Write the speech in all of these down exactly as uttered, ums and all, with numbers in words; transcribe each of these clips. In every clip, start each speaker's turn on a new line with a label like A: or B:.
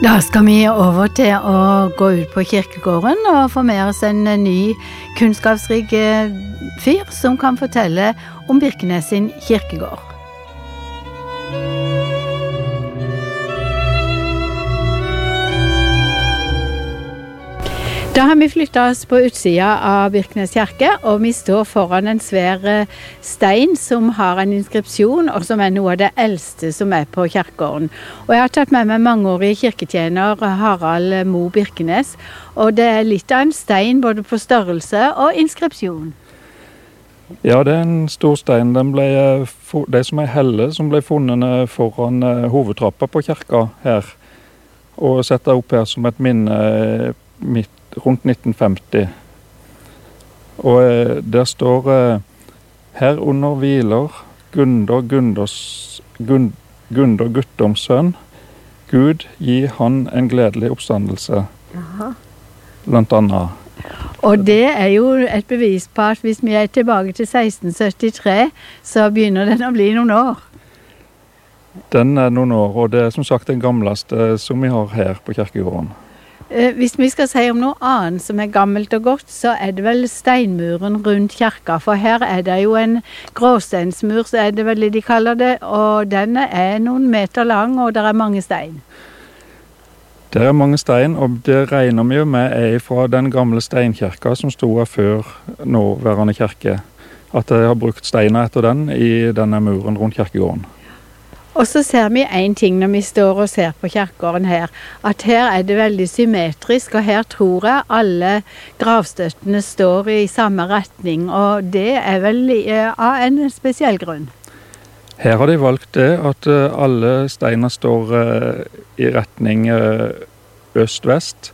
A: Da skal vi over til å gå ut på kirkegården og få med oss en ny kunnskapsrik fyr som kan fortelle om Birkenes sin kirkegård. Da har vi flyttet oss på utsida av Birkenes kirke, og vi står foran en svær stein som har en inskripsjon, og som er noe av det eldste som er på kirkegården. Og jeg har tatt med meg mangeårig kirketjener Harald Mo Birkenes, og det er litt av en stein både på størrelse og inskripsjon.
B: Ja, det er en stor stein. Den ble, det som er helle som ble funnet foran hovedtrappa på kirka her, og setter opp her som et minne midt rundt nitten femti. Og eh, der står eh, her under hviler Gundor Gundors, Gund, Gundor Guttorms sønn. Gud gi han en gledelig oppstandelse. Jaha. Blant annet.
A: Og det er jo et bevis på at hvis vi er tilbake til seksten syttitre, så begynner den å bli noen år.
B: Den er noen år, og det er som sagt den gamleste som vi har her på kirkegården.
A: Hvis vi skal si om noe annet som er gammelt og godt, så er det vel steinmuren rundt kirka, for her er det jo en gråsteinsmur, så er det vel det de kaller det, og den er noen meter lang, og det er mange stein.
B: Det er mange stein, og det regner vi jo med er fra den gamle steinkirka som stod her før nåværende kirke, at de har brukt steiner etter den i denne muren rundt kirkegården.
A: Og så ser vi en ting når vi står og ser på kirkegården her, at her er det veldig symmetrisk, og her tror jeg alle gravstøttene står i samme retning, og det er vel av en spesiell grunn.
B: Her har de valgt det at alle steiner står i retning øst-vest,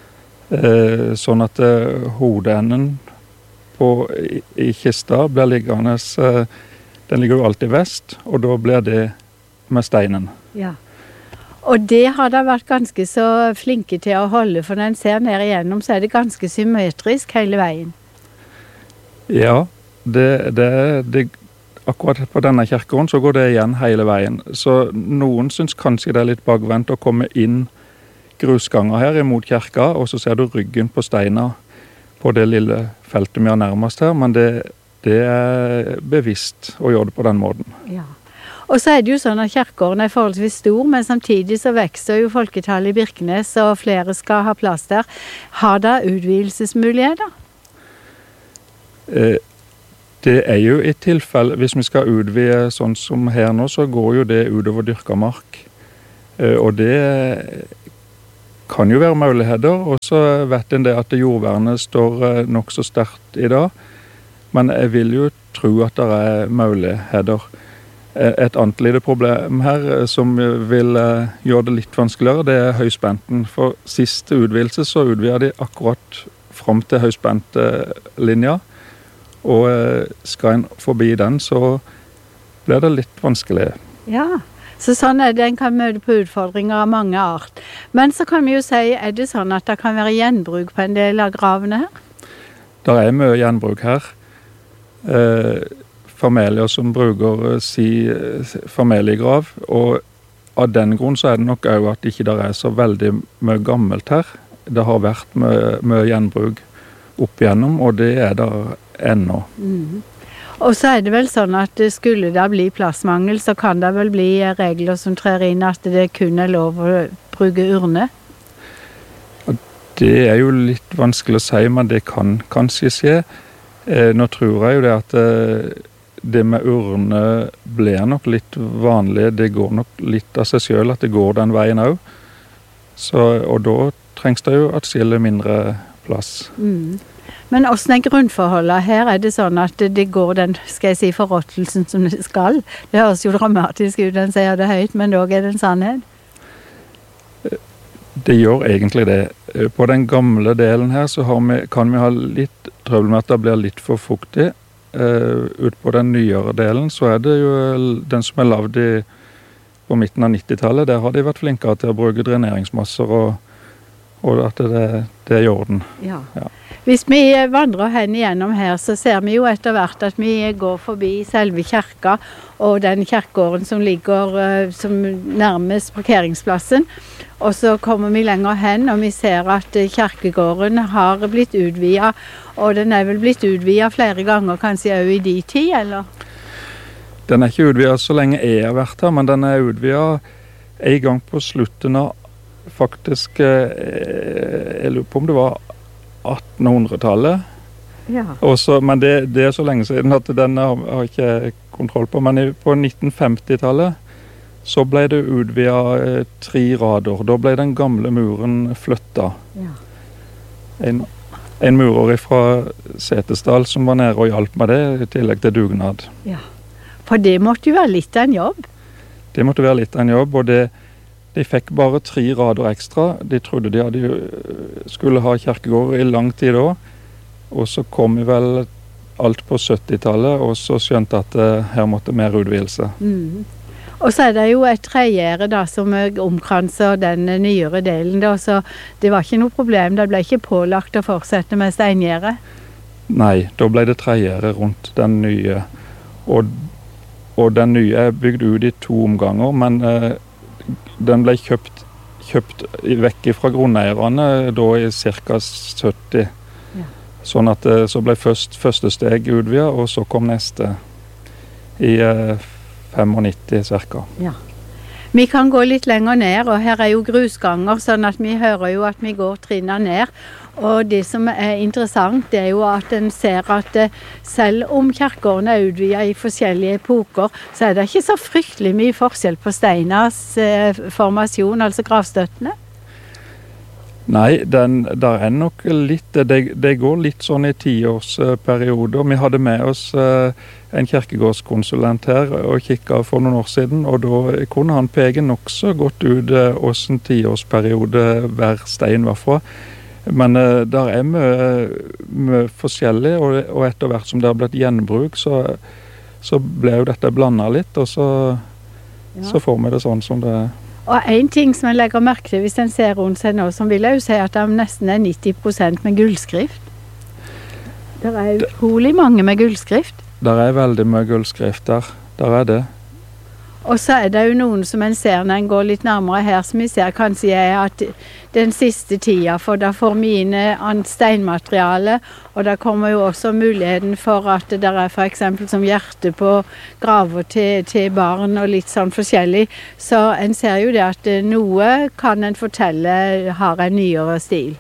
B: sånn at hodeenden på, i kista blir liggende, den ligger jo alltid vest, og da blir det med steinen.
A: Ja. Og det har de vært ganske så flinke til å holde, for når en ser ned igjennom, så er det ganske symmetrisk hele veien.
B: Ja, det, det, det, akkurat på denne kirkegården så går det igjen hele veien. Så noen syns kanskje det er litt bakvendt å komme inn grusganger her imot kirka, og så ser du ryggen på steina på det lille feltet vi har nærmest her, men det, det er bevisst å gjøre det på den måten.
A: Ja. Og så er det jo sånn at kirkegården er forholdsvis stor, men samtidig så vekster jo folketallet i Birkenes, og flere skal ha plass der. Har det utvidelsesmuligheter?
B: Eh, det er jo i tilfelle, hvis vi skal utvide sånn som her nå, så går jo det utover dyrka mark. Eh, og det kan jo være muligheter, og så vet en det at jordvernet står nok så sterkt i dag. Men jeg vil jo tro at det er muligheter. Et annet lite problem her som vil gjøre det litt vanskeligere, det er høyspenten. For siste utvidelse så utvider de akkurat frem til høyspentlinja, og skal en forbi den så blir det litt vanskelig.
A: Ja, så sånn er det, en kan møte på utfordringer av mange art. Men så kan vi jo si, er det sånn at det kan være gjenbruk på en del av gravene her?
B: Det er mye gjenbruk her. Eh, familier som bruker si familiegrav, og av den grunn så er det nok også at ikke det er så veldig mye gammelt her. Det har vært mye, mye gjenbruk opp igjennom, og det er det ennå.
A: Mm. Og så er det vel sånn at skulle det bli plassmangel, så kan det vel bli regler som trer inn at det kun er lov å bruke urne?
B: Det er jo litt vanskelig å si, men det kan kanskje skje. Eh, nå tror jeg jo det at eh, det med urne blir nok litt vanlig. Det går nok litt av seg selv at det går den veien også. Og da trengs det jo atskillig mindre plass.
A: Mm. Men hvordan er grunnforholdet? Her er det sånn at det går den, skal jeg si, forråttelsen som det skal. Det høres jo dramatisk ut, den sier det høyt, men dog er det en sannhet.
B: Det gjør egentlig det. På den gamle delen her så har vi, kan vi ha litt trøbbel med at det blir litt for fuktig. Uh, ut på den nyere delen så er det jo den som er lavet i, på midten av nittitallet. Der har de vært flinkere til å bruke dreneringsmasser og, og at det, det er i orden.
A: Ja.
B: Ja.
A: Hvis vi vandrer hen igjennom her, så ser vi jo etter hvert at vi går forbi selve kirka og den kirkegården som ligger uh, som nærmest parkeringsplassen. Og så kommer vi lenger hen, og vi ser at kirkegården har blitt utvidet, og den er vel blitt utvidet flere ganger, kanskje også i de tid, eller?
B: Den er ikke utvidet så lenge jeg har vært her, men den er utvidet en gang på slutten av faktisk, jeg lurer på om det var attenhundretallet.
A: Ja.
B: Også, men det, det er så lenge siden at den har, har ikke kontroll på. Men på nittenfemtitallet så ble det utvidet eh, tre rader. Da ble den gamle muren flyttet.
A: Ja.
B: En, en murer fra Setesdal som var nede og hjalp med det, i tillegg til dugnad.
A: Ja. For det måtte jo være litt av en jobb.
B: Det måtte være litt av en jobb, og det de fikk bare tre rader ekstra. De trodde de hadde, skulle ha kirkegård i lang tid da. Og så kom vi vel alt på syttitallet, og så skjønte at uh, her måtte mer utvidelse.
A: Mm. Og så er det jo et tregjerde da, som omkranser den nyere delen. Da, så det var ikke noe problem. Det ble ikke pålagt å fortsette med steingjerde.
B: Nei, da ble det tregjerde rundt den nye. Og, og den nye er bygd ut i to omganger, men uh, den ble kjøpt, kjøpt vekk fra grunneierne da i ca. sytti.
A: Ja.
B: Sånn at det så ble først første steg utvidet, og så kom neste i eh, nittifem ca.
A: Ja. Vi kan gå litt lenger ned, og her er jo grusganger, sånn at vi hører jo at vi går trinnet ned. Og det som er interessant, det er jo at en ser at selv om kirkegården er utvidet i forskjellige epoker, så er det ikke så fryktelig mye forskjell på steiners eh, formasjon, altså gravstøttene.
B: Nei, den, der er nok litt, det, det går litt sånn i tiårsperioder. Vi hadde med oss eh, en kirkegårdskonsulent her og kikket for noen år siden, og da kunne han peke nok så godt ut eh, hvordan tiårsperiode hver stein var fra. Men uh, der er mye, mye forskjellig, og, og etter hvert som det har blitt gjenbruk, så, så ble jo dette blandet litt, og så, ja. Så får vi det sånn som det er.
A: Og en ting som jeg legger merke til hvis en ser rundt seg nå, som vil jeg jo si at det nesten er nitti prosent med gullskrift. Det er utrolig mange med gullskrift.
B: Der er veldig mye gullskrift der, der er det.
A: Og så er det jo noen som en ser når en går litt nærmere her, som vi ser kanskje er at den siste tida, for da får vi inn annet steinmateriale, og da kommer jo også muligheten for at det er for eksempel som hjerte på graver til, til barn og litt sånn forskjellig. Så en ser jo det at noe kan en fortelle har en nyere stil.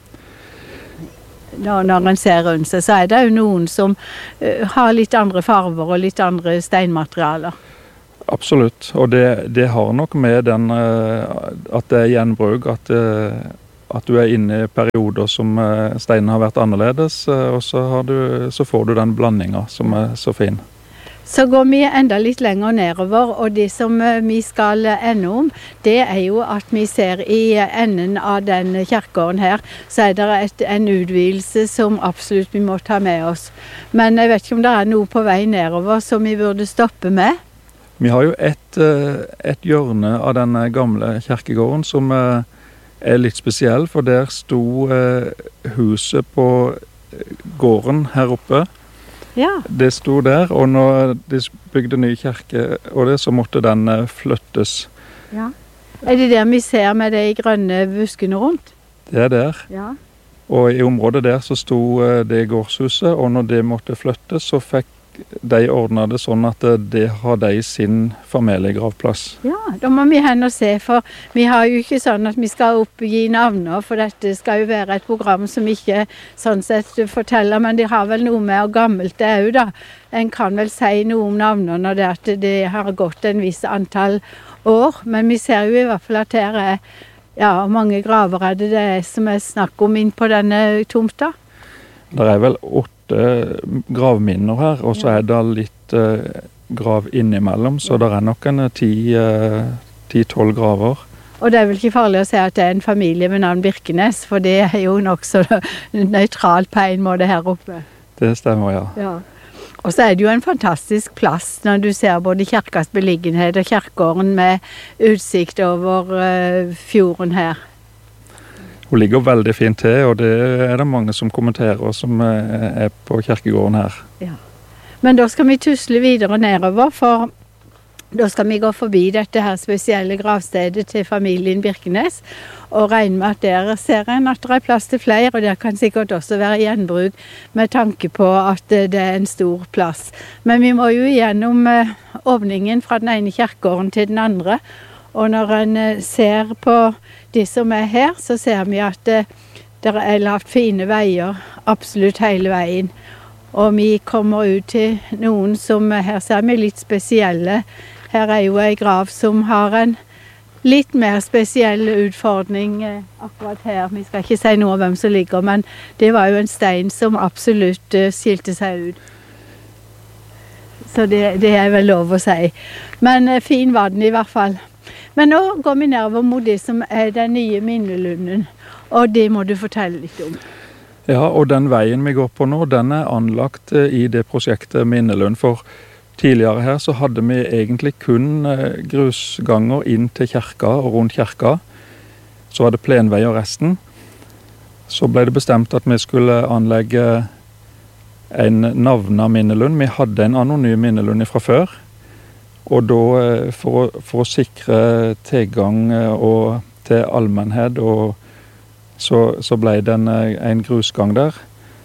A: Når, når en ser rundt seg, så er det jo noen som uh, har litt andre farver og litt andre steinmaterialer.
B: Absolutt, og det, det har nok med den at det er gjenbruk, at, at du er inne i perioder som steinen har vært annerledes, og så, har du, så får du den blandingen som er så fin.
A: Så går vi enda litt lenger nedover, og det som vi skal ende om, det er jo at vi ser i enden av den kirkegården her, så er det et, en utvidelse som absolutt vi må ta med oss. Men jeg vet ikke om det er noe på vei nedover som vi burde stoppe med.
B: Vi har jo et, et hjørne av denne gamle kirkegården som er litt spesiell, for der sto huset på gården her oppe.
A: Ja.
B: Det sto der, og når de bygde ny kirke, og det, så måtte den flyttes.
A: Ja. Er det der vi ser med de grønne buskene rundt?
B: Det er der.
A: Ja.
B: Og i området der så sto det gårdshuset, og når det måtte flyttes, så fikk de ordnet det sånn at det har de sin familiegravplass.
A: Ja, da må vi hen og se, for vi har jo ikke sånn at vi skal oppgi navner, for dette skal jo være et program som ikke sånn sett forteller, men de har vel noe med og gammelt det er jo da. En kan vel si noe om navner når det, at det har gått en viss antall år, men vi ser jo i hvert fall at her er ja, mange graver er det det som er snakk om inn på denne tomta.
B: Det er vel åtte gravminner her, og så er det litt eh, grav innimellom, så det er nok en ti-tolv eh, graver.
A: Og det er vel ikke farlig å si at det er en familie med navn Birkenes, for det er jo nok så nøytralt på en måte her oppe.
B: Det stemmer, ja.
A: Ja. Og så er det jo en fantastisk plass når du ser både kirkas beliggenhet og kirkegården med utsikt over uh, fjorden her.
B: hun ligger veldig fint til, og det er det mange som kommenterer som er på kirkegården her.
A: Ja. Men da skal vi tusle videre nedover, for da skal vi gå forbi dette her spesielle gravstedet til familien Birkenes, og regne med at der ser en at det er plass til flere, og der kan sikkert også være gjenbruk med tanke på at det er en stor plass. Men vi må jo gjennom åpningen fra den ene kirkegården til den andre, og når en ser på de som er her, så ser vi at det, det er lagt fine veier absolutt hele veien. Og vi kommer ut til noen som her ser vi litt spesielle. Her er jo en grav som har en litt mer spesiell utfordring akkurat her. Vi skal ikke si noe om hvem som ligger, men det var jo en stein som absolutt skilte seg ut. Så det, det er vel lov å si. Men fin var den i hvert fall. Men nå går vi nedover mot det som er den nye minnelunden, og det må du fortelle litt om.
B: Ja, og den veien vi går på nå, den er anlagt i det prosjektet Minnelund. For tidligere her så hadde vi egentlig kun grusganger inn til kirka og rundt kirka. Så var det plenvei og resten. Så ble det bestemt at vi skulle anlegge en navna minnelund. Vi hadde en anonym minnelund fra før. Og da for å, for å sikre tilgang og til allmennhet, og så, så ble det en, en grusgang der.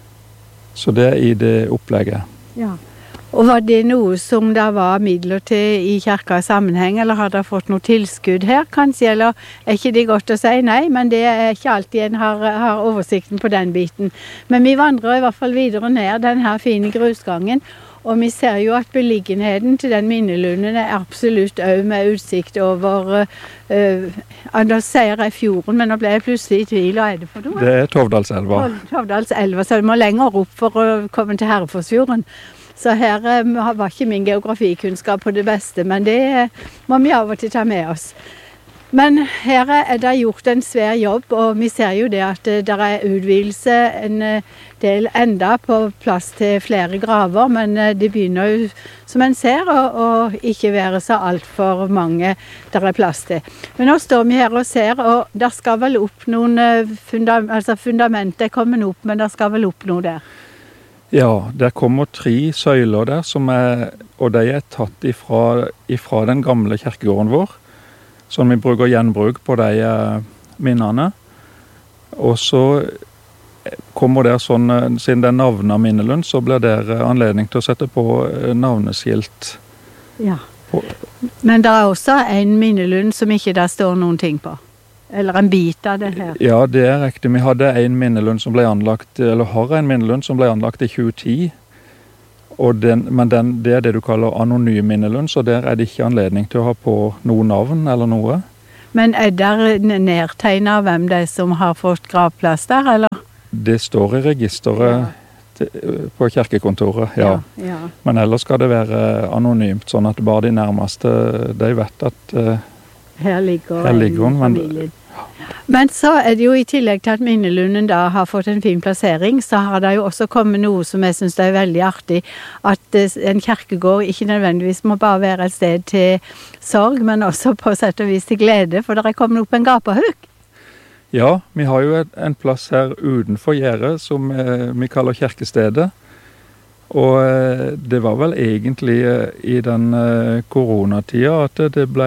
B: Så det er i det opplegget.
A: Ja. Og var det noe som det var midler til i kirka i sammenheng, eller har dere fått noe tilskudd her kanskje, eller er ikke det godt å si nei, men det er ikke alltid en har, har oversikten på den biten. Men vi vandrer i hvert fall videre ned den her fine grusgangen, og vi ser jo at beliggenheten til den minnelunden er absolutt også med utsikt over, uh, da sier jeg fjorden, men nå ble jeg plutselig i tvil, hva er det for noe?
B: Det er Tovdalselva.
A: Tovdalselva, så det må lenger opp for å komme til Herreforsfjorden. Så her uh, var ikke min geografikunnskap på det beste, men det uh, må vi av og til ta med oss. Men her er det gjort en svær jobb, og vi ser jo det at det er utvidelse en del enda på plass til flere graver, men det begynner jo, som en ser, å, å ikke være så alt for mange der er plass til. Men nå står vi her og ser, og der skal vel opp noen fundament, altså fundamentet kommer opp, men der skal vel opp noe der.
B: Ja, der kommer tre søyler der, som er, og de er tatt ifra, ifra den gamle kirkegården vår. Så vi bruker gjenbruk på de minnene. Og så kommer det sånn, siden det er navnet Minnelund, så blir det anledning til å sette på navneskilt.
A: Ja, men det er også en Minnelund som ikke der står noen ting på. Eller en bit av det her.
B: Ja, det er riktig. Vi hadde en Minnelund som ble anlagt, eller har en Minnelund som ble anlagt i tjue ti. Og den, men den, det er det du kaller anonym minnelund, så der er det ikke anledning til å ha på noe navn eller noe.
A: Men er der nedtegnet hvem det er som har fått gravplass der, eller?
B: Det står i registeret ja. til, på kirkekontoret, ja.
A: Ja, ja.
B: Men ellers skal det være anonymt, sånn at bare de nærmeste, de vet at uh,
A: her ligger,
B: her ligger hun.
A: Men, men så er det jo i tillegg til at minnelunden da har fått en fin plassering, så har det jo også kommet noe som jeg synes er veldig artig, at en kirkegård ikke nødvendigvis må bare være et sted til sorg, men også på sett og vis til glede, for det er kommet opp en gapahuk.
B: Ja, vi har jo en plass her utenfor gjerdet som vi kaller kirkestedet, og det var vel egentlig i den koronatida at det ble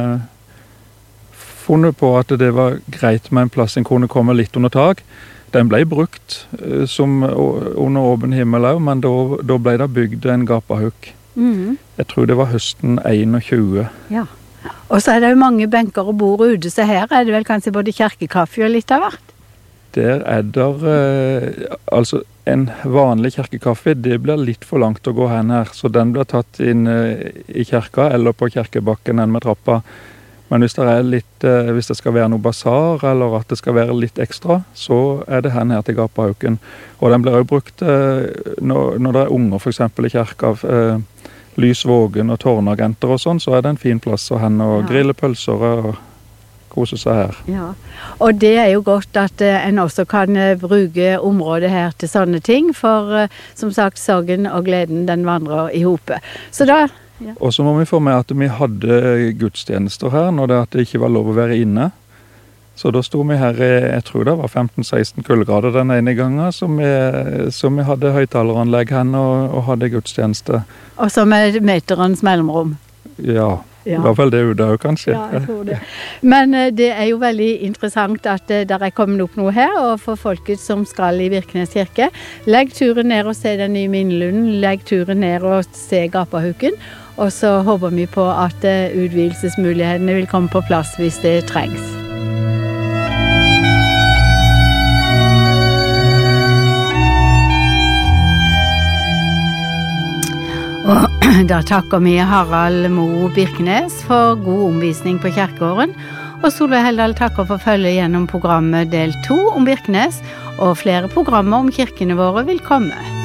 B: funnet på at det var greit med en plass en kunne komme litt under tak. Den ble brukt uh, som under åpen himmel også, men da, da ble det bygd en gapahuk. Mm. Jeg tror det var høsten tjueen.
A: Ja, og så er det jo mange benker og bord ute, så her er det vel kanskje både kirkekaffe og litt av hvert?
B: Der er der, uh, altså en vanlig kirkekaffe, det blir litt for langt å gå hen her, så den blir tatt inn uh, i kirka eller på kirkebakken enn med trappa. Men hvis det, er litt, hvis det skal være noe basar, eller at det skal være litt ekstra, så er det hen her til gapahauken. Og den blir jo brukt når, når det er unger for eksempel i kirka, lysvågen og tårnagenter og sånn, så er det en fin plass å hen og grille pølser og kose seg her.
A: Ja, og det er jo godt at en også kan bruke området her til sånne ting, for som sagt, sorgen og gleden den vandrer i hope. Så da... Ja.
B: Og så må vi få med at vi hadde gudstjenester her når det, at det ikke var lov å være inne. Så da sto vi her, jeg tror det var femten seksten kuldegrader den ene gangen, som vi, som vi hadde høyttaleranlegg hen og, og hadde gudstjeneste.
A: Og så med meterens mellomrom.
B: Ja,
A: Ja.
B: det var vel det ute også, kanskje.
A: Ja, jeg tror det. Men eh, det er jo veldig interessant at eh, der er kommet opp noe her, og for folket som skal i Birkenes kirke, legg turen ned og se den nye minnelunden, legg turen ned og se Gapahuken, og så håper vi på at eh, utvidelsesmulighetene vil komme på plass hvis det trengs. Og da takker vi Harald Mo Birkenes for god omvisning på kirkegården, og Solveig Heldal takker for følge gjennom programmet del to om Birkenes, og flere programmer om kirkene våre vil komme.